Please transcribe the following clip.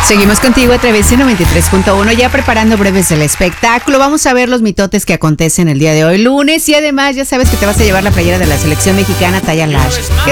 Seguimos contigo a través de 93.1, ya preparando breves del espectáculo. Vamos a ver los mitotes que acontecen el día de hoy, lunes, y además ya sabes que te vas a llevar la playera de la selección mexicana talla large.